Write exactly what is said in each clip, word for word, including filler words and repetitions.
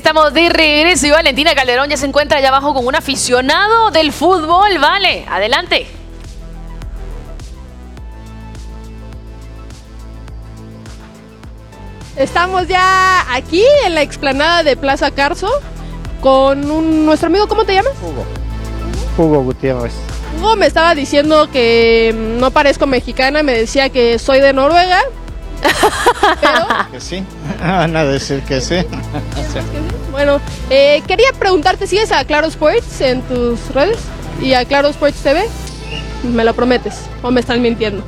estamos de regreso y Valentina Calderón ya se encuentra allá abajo con un aficionado del fútbol. Vale, adelante. Estamos ya aquí en la explanada de Plaza Carso con un, nuestro amigo, ¿cómo te llamas? Hugo. Hugo Gutiérrez. Hugo me estaba diciendo que no parezco mexicana, me decía que soy de Noruega. Pero... Que sí, van a decir que sí. Bueno, eh, quería preguntarte, ¿sigues a Claro Sports en tus redes? ¿Y a Claro Sports T V? ¿Me lo prometes? ¿O me están mintiendo?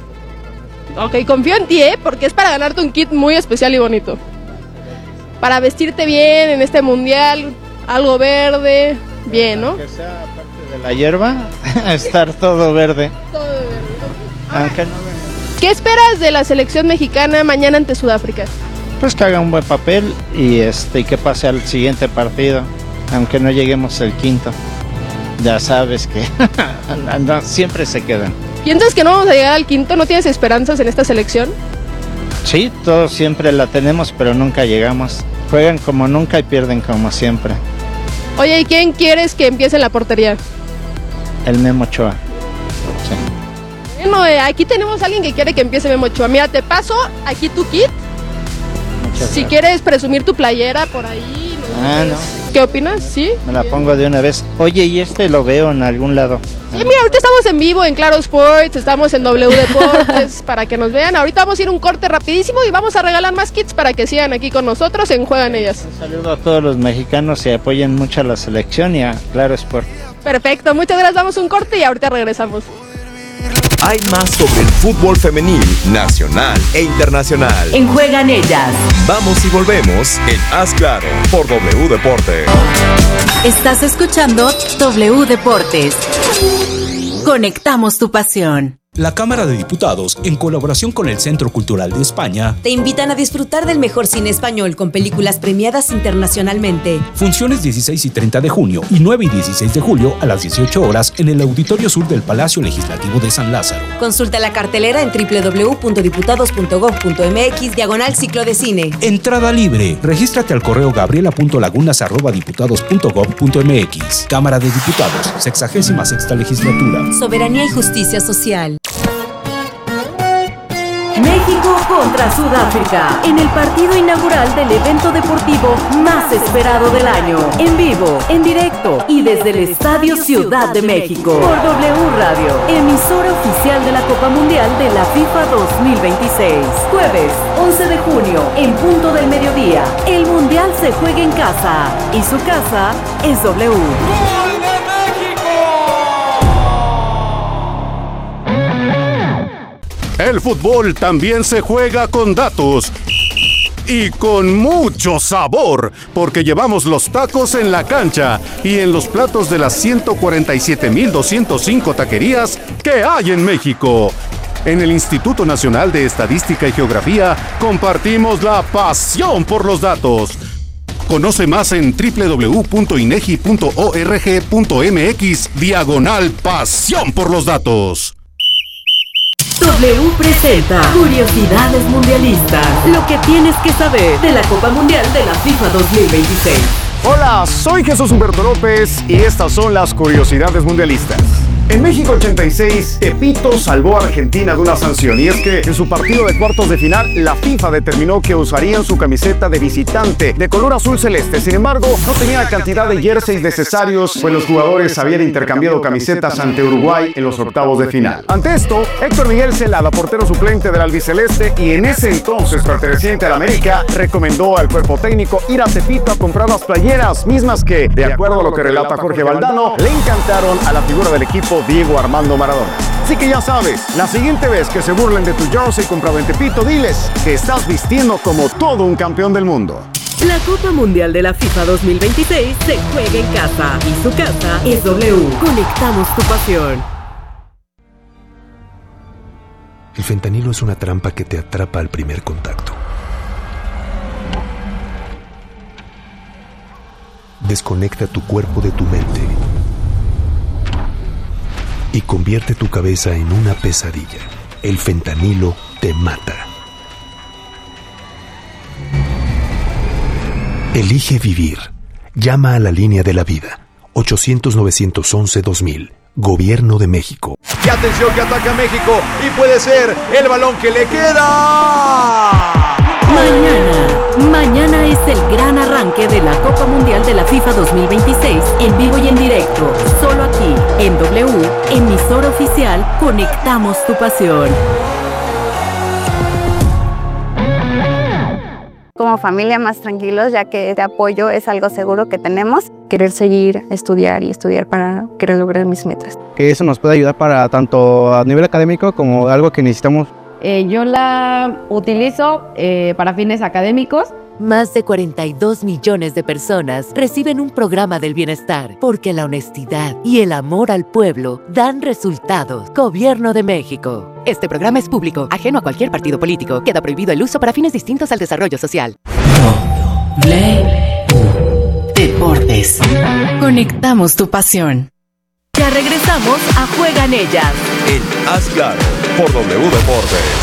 Ok, confío en ti, ¿eh? Porque es para ganarte un kit muy especial y bonito. Para vestirte bien en este mundial, algo verde, bien, ¿no? Que sea aparte de la hierba, estar todo verde. Todo verde. Aunque no... ¿Qué esperas de la selección mexicana mañana ante Sudáfrica? Pues que haga un buen papel y este que pase al siguiente partido, aunque no lleguemos al quinto. Ya sabes que no, siempre se quedan. ¿Piensas que no vamos a llegar al quinto? ¿No tienes esperanzas en esta selección? Sí, todos siempre la tenemos, pero nunca llegamos. Juegan como nunca y pierden como siempre. Oye, ¿y quién quieres que empiece en la portería? El Memo Ochoa. Sí. Bueno, eh, aquí tenemos a alguien que quiere que empiece Memo Ochoa. Mira, te paso aquí tu kit. Muchas Si gracias. quieres presumir tu playera por ahí. Ah, no. ¿Qué opinas? ¿Sí? Me la pongo de una vez. Oye, y este lo veo en algún lado. Sí, mira, ahorita estamos en vivo en Claro Sports, estamos en W Deportes para que nos vean. Ahorita vamos a ir un corte rapidísimo y vamos a regalar más kits para que sigan aquí con nosotros en Juegan Ellas. Un saludo a todos los mexicanos y apoyen mucho a la selección y a Claro Sport. Perfecto, muchas gracias, damos un corte y ahorita regresamos. Hay más sobre el fútbol femenil, nacional e internacional. En Juegan Ellas. Vamos y volvemos en Haz Claro por W Deportes. Estás escuchando W Deportes. Conectamos tu pasión. La Cámara de Diputados, en colaboración con el Centro Cultural de España, te invitan a disfrutar del mejor cine español con películas premiadas internacionalmente. Funciones dieciséis y treinta de junio y nueve y dieciséis de julio a las dieciocho horas en el Auditorio Sur del Palacio Legislativo de San Lázaro. Consulta la cartelera en doble u doble u doble u punto diputados punto gob punto eme equis diagonal ciclo de cine. Entrada libre. Regístrate al correo gabriela punto lagunas arroba diputados punto gob punto eme equis. Cámara de Diputados, sexagésima sexta legislatura. Soberanía y justicia social. México contra Sudáfrica, en el partido inaugural del evento deportivo más esperado del año. En vivo, en directo y desde el Estadio Ciudad de México. Por W Radio, emisora oficial de la Copa Mundial de la FIFA dos mil veintiséis. Jueves, once de junio, en punto del mediodía. El Mundial se juega en casa y su casa es W. El fútbol también se juega con datos y con mucho sabor, porque llevamos los tacos en la cancha y en los platos de las ciento cuarenta y siete mil doscientas cinco taquerías que hay en México. En el Instituto Nacional de Estadística y Geografía compartimos la pasión por los datos. Conoce más en doble u doble u doble u punto inegi punto org punto eme equis diagonal pasión por los datos. W presenta Curiosidades Mundialistas. Lo que tienes que saber de la Copa Mundial de la FIFA dos mil veintiséis. Hola, soy Jesús Humberto López y estas son las Curiosidades Mundialistas. En México ochenta y seis, Tepito salvó a Argentina de una sanción, y es que en su partido de cuartos de final, la FIFA determinó que usarían su camiseta de visitante de color azul celeste. Sin embargo, no tenía cantidad de jerseys necesarios, pues los jugadores habían intercambiado camisetas ante Uruguay en los octavos de final. Ante esto, Héctor Miguel Celada, portero suplente del albiceleste y en ese entonces perteneciente al América, recomendó al cuerpo técnico ir a Tepito a comprar las playeras, mismas que, de acuerdo a lo que relata Jorge Valdano, le encantaron a la figura del equipo Diego Armando Maradona. Así que ya sabes, la siguiente vez que se burlen de tu jersey comprado en Tepito, diles que estás vistiendo como todo un campeón del mundo. La Copa Mundial de la FIFA dos mil veintiséis se juega en casa y su casa es W. Conectamos tu pasión. El fentanilo es una trampa que te atrapa al primer contacto. Desconecta tu cuerpo de tu mente y convierte tu cabeza en una pesadilla. El fentanilo te mata. Elige vivir. Llama a la línea de la vida. ochocientos, novecientos once, dos mil. Gobierno de México. Y atención que ataca México y puede ser el balón que le queda. Mañana, mañana es el gran arranque de la Copa Mundial de la FIFA dos mil veintiséis, en vivo y en directo, solo aquí, en W, emisora oficial, conectamos tu pasión. Como familia más tranquilos, ya que este apoyo es algo seguro que tenemos. Querer seguir, estudiar y estudiar para querer lograr mis metas. Que eso nos puede ayudar para tanto a nivel académico como algo que necesitamos. Eh, yo la utilizo eh, para fines académicos. Más de cuarenta y dos millones de personas reciben un programa del bienestar porque la honestidad y el amor al pueblo dan resultados. Gobierno de México. Este programa es público, ajeno a cualquier partido político. Queda prohibido el uso para fines distintos al desarrollo social. Deportes. Conectamos tu pasión. Ya regresamos a Juegan Ellas. En Asgard, por W Deportes.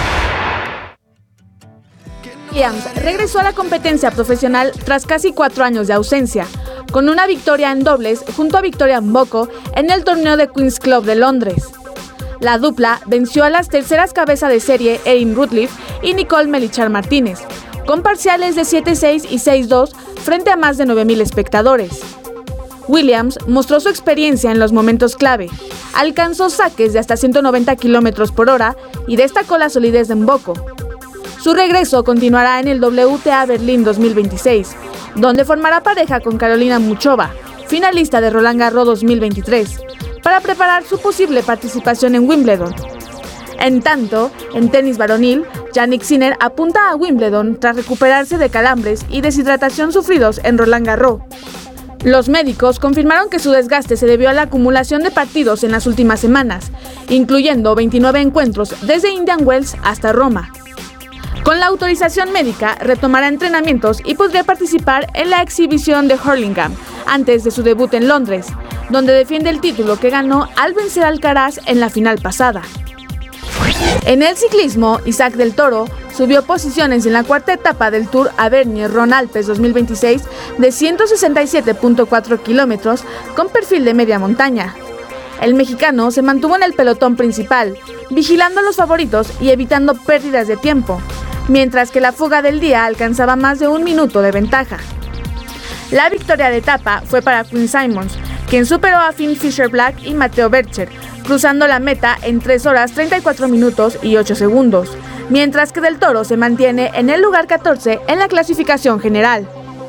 Williams regresó a la competencia profesional tras casi cuatro años de ausencia, con una victoria en dobles junto a Victoria Mboko en el torneo de Queen's Club de Londres. La dupla venció a las terceras cabeza de serie Erin Rutliff y Nicole Melichar Martínez, con parciales de siete seis y seis dos frente a más de nueve mil espectadores. Williams mostró su experiencia en los momentos clave, alcanzó saques de hasta ciento noventa kilómetros por hora y destacó la solidez de Mboko. Su regreso continuará en el W T A Berlín dos mil veintiséis, donde formará pareja con Carolina Muchova, finalista de Roland Garros dos mil veintitrés, para preparar su posible participación en Wimbledon. En tanto, en tenis varonil, Jannik Sinner apunta a Wimbledon tras recuperarse de calambres y deshidratación sufridos en Roland Garros. Los médicos confirmaron que su desgaste se debió a la acumulación de partidos en las últimas semanas, incluyendo veintinueve encuentros desde Indian Wells hasta Roma. Con la autorización médica, retomará entrenamientos y podría participar en la exhibición de Hurlingham antes de su debut en Londres, donde defiende el título que ganó al vencer a Alcaraz en la final pasada. En el ciclismo, Isaac del Toro subió posiciones en la cuarta etapa del Tour Avergne-Rhône-Alpes dos mil veintiséis de ciento sesenta y siete punto cuatro kilómetros con perfil de media montaña. El mexicano se mantuvo en el pelotón principal, vigilando a los favoritos y evitando pérdidas de tiempo, mientras que la fuga del día alcanzaba más de un minuto de ventaja. La victoria de etapa fue para Quinn Simmons, quien superó a Finn Fisher-Black y Matteo Bercher, cruzando la meta en tres horas treinta y cuatro minutos y ocho segundos, mientras que Del Toro se mantiene en el lugar catorce en la clasificación general.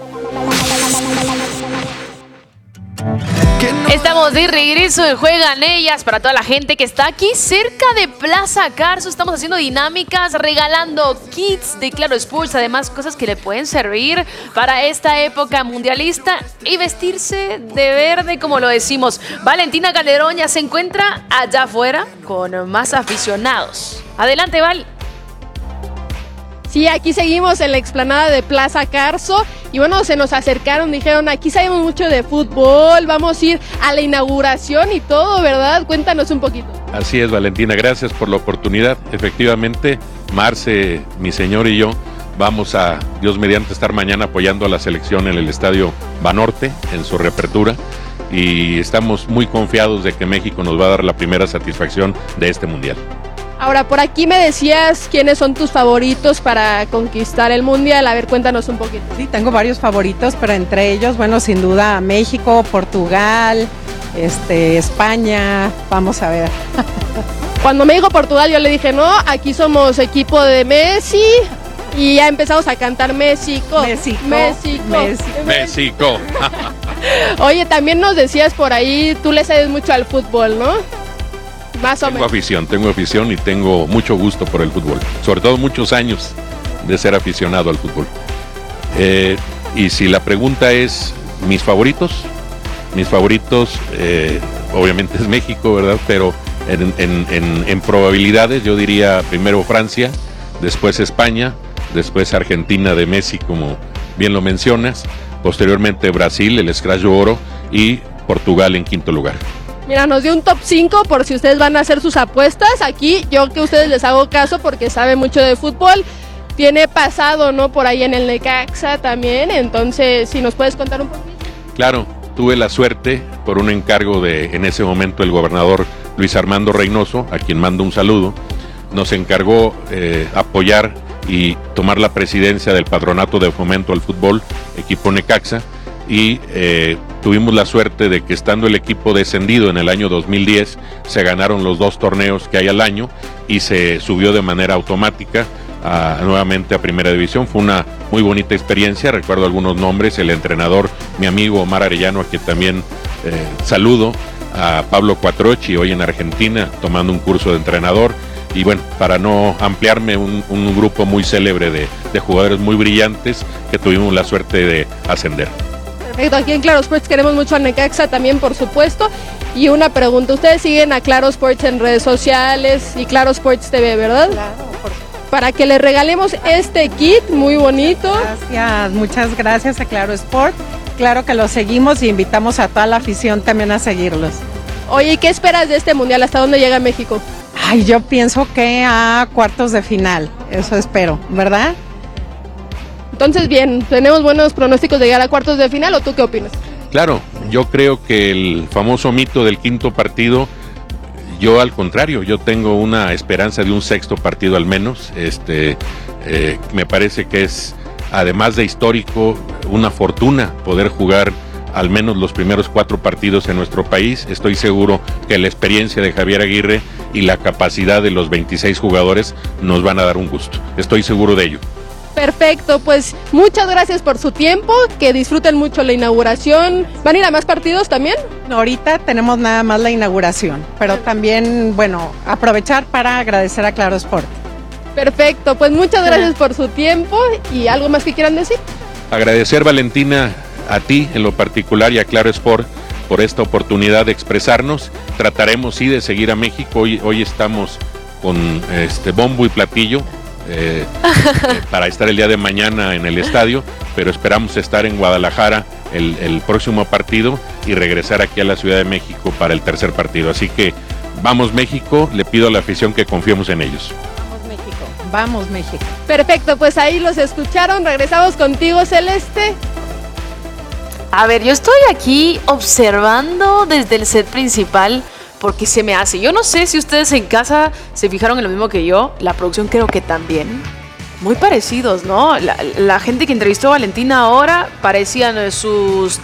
Estamos de regreso en Juegan Ellas para toda la gente que está aquí cerca de Plaza Carso. Estamos haciendo dinámicas, regalando kits de Claro Sports, además cosas que le pueden servir para esta época mundialista y vestirse de verde, como lo decimos. Valentina Calderón ya se encuentra allá afuera con más aficionados. Adelante, Val. Sí, aquí seguimos en la explanada de Plaza Carso y bueno, se nos acercaron, dijeron, aquí sabemos mucho de fútbol, vamos a ir a la inauguración y todo, ¿verdad? Cuéntanos un poquito. Así es, Valentina, gracias por la oportunidad. Efectivamente, Marce, mi señor y yo vamos a, Dios mediante, estar mañana apoyando a la selección en el Estadio Banorte en su reapertura y estamos muy confiados de que México nos va a dar la primera satisfacción de este Mundial. Ahora, por aquí me decías quiénes son tus favoritos para conquistar el Mundial. A ver, cuéntanos un poquito. Sí, tengo varios favoritos, pero entre ellos, bueno, sin duda México, Portugal, este, España, vamos a ver. Cuando me dijo Portugal, yo le dije, no, aquí somos equipo de Messi. Y ya empezamos a cantar México. México. México. México. México. Oye, también nos decías por ahí, tú le sabes mucho al fútbol, ¿no? Más o menos. Tengo afición, tengo afición y tengo mucho gusto por el fútbol. Sobre todo muchos años de ser aficionado al fútbol. Eh, y si la pregunta es mis favoritos, mis favoritos eh, obviamente es México, ¿verdad? Pero en, en, en, en probabilidades yo diría primero Francia, después España, después Argentina de Messi, como bien lo mencionas, posteriormente Brasil, el Scratch Oro, y Portugal en quinto lugar. Mira, nos dio un top cinco por si ustedes van a hacer sus apuestas. Aquí yo que ustedes les hago caso porque saben mucho de fútbol. tiene pasado, ¿no? Por ahí en el Necaxa también, entonces, si nos puedes contar un poquito. Claro, tuve la suerte, por un encargo de, en ese momento, el gobernador Luis Armando Reynoso, a quien mando un saludo, nos encargó eh, apoyar y tomar la presidencia del Patronato de Fomento al Fútbol, equipo Necaxa, y eh, tuvimos la suerte de que estando el equipo descendido en el año dos mil diez, se ganaron los dos torneos que hay al año y se subió de manera automática a, nuevamente a Primera División. Fue una muy bonita experiencia, recuerdo algunos nombres, el entrenador, mi amigo Omar Arellano, a quien también eh, saludo, a Pablo Cuatrochi, hoy en Argentina, tomando un curso de entrenador, y bueno, para no ampliarme, un, un grupo muy célebre de, de jugadores muy brillantes que tuvimos la suerte de ascender. Perfecto, aquí en Claro Sports queremos mucho a Necaxa también, por supuesto. Y una pregunta, ustedes siguen a Claro Sports en redes sociales y Claro Sports T V, ¿verdad? Claro, por para que les regalemos este kit muy bonito. Gracias, muchas gracias a Claro Sport. Claro que los seguimos y invitamos a toda la afición también a seguirlos. Oye, ¿qué esperas de este mundial? ¿Hasta dónde llega México? Ay, yo pienso que a cuartos de final, eso espero, ¿verdad? Entonces, bien, ¿tenemos buenos pronósticos de llegar a cuartos de final o tú qué opinas? Claro, yo creo que el famoso mito del quinto partido, yo al contrario, yo tengo una esperanza de un sexto partido al menos. Este, eh, me parece que es, además de histórico, una fortuna poder jugar al menos los primeros cuatro partidos en nuestro país. Estoy seguro que la experiencia de Javier Aguirre y la capacidad de los veintiséis jugadores nos van a dar un gusto. Estoy seguro de ello. Perfecto, pues muchas gracias por su tiempo, que disfruten mucho la inauguración. ¿Van a ir a más partidos también? No, ahorita tenemos nada más la inauguración, pero también, bueno, aprovechar para agradecer a Claro Sport. Perfecto, pues muchas gracias por su tiempo y algo más que quieran decir. Agradecer, Valentina, a ti en lo particular y a Claro Sport por esta oportunidad de expresarnos. Trataremos sí de seguir a México. Hoy, hoy estamos con este bombo y platillo eh, eh, para estar el día de mañana en el estadio, pero esperamos estar en Guadalajara el, el próximo partido y regresar aquí a la Ciudad de México para el tercer partido. Así que vamos México, le pido a la afición que confiemos en ellos. Vamos México, vamos México. Perfecto, pues ahí los escucharon. Regresamos contigo, Celeste. A ver, yo estoy aquí observando desde el set principal porque se me hace. Yo no sé si ustedes en casa se fijaron en lo mismo que yo. La producción creo que también. Muy parecidos, ¿no? La, la gente que entrevistó a Valentina ahora parecían sus